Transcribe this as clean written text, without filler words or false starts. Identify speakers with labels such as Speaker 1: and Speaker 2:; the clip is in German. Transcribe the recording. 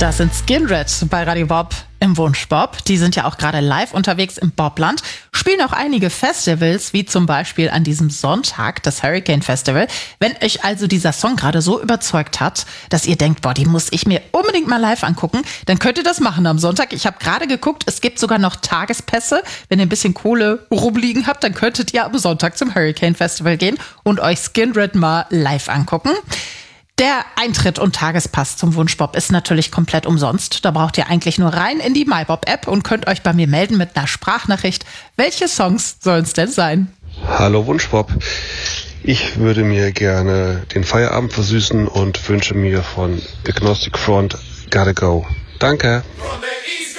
Speaker 1: Das sind Skindred bei Radio Bob im Wunschbob. Die sind ja auch gerade live unterwegs im Bobland, spielen auch einige Festivals, wie zum Beispiel an diesem Sonntag, das Hurricane Festival. Wenn euch also dieser Song gerade so überzeugt hat, dass ihr denkt, boah, die muss ich mir unbedingt mal live angucken, dann könnt ihr das machen am Sonntag. Ich habe gerade geguckt, es gibt sogar noch Tagespässe. Wenn ihr ein bisschen Kohle rumliegen habt, dann könntet ihr am Sonntag zum Hurricane Festival gehen und euch Skindred mal live angucken. Der Eintritt und Tagespass zum Wunschbob ist natürlich komplett umsonst. Da braucht ihr eigentlich nur rein in die MyBob-App und könnt euch bei mir melden mit einer Sprachnachricht. Welche Songs sollen es denn sein?
Speaker 2: Hallo Wunschbob. Ich würde mir gerne den Feierabend versüßen und wünsche mir von Agnostic Front Gotta Go. Danke.